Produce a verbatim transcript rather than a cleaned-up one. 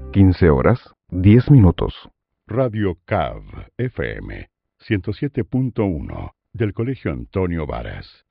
quince horas, diez minutos. Radio C A V F M ciento siete punto uno del Colegio Antonio Varas.